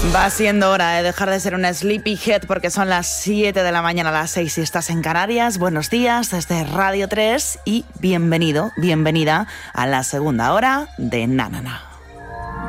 Va siendo hora de dejar de ser una sleepyhead porque son las 7 de la mañana, las 6 si estás en Canarias. Buenos días desde Radio 3 y bienvenido, bienvenida a la segunda hora de Na Na Na.